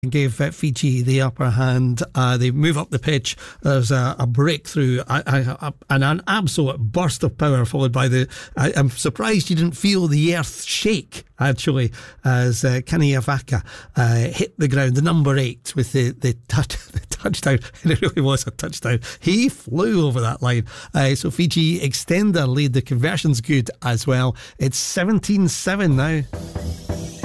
gave Fiji the upper hand. They move up the pitch. There's a breakthrough and an absolute burst of power, followed by I'm surprised you didn't feel the earth shake, actually, as Kaniavaka hit the ground, the number 8, with the touchdown. And it really was a touchdown. He flew over that line. So Fiji extend their lead. The conversion's good as well. It's 17-7 now.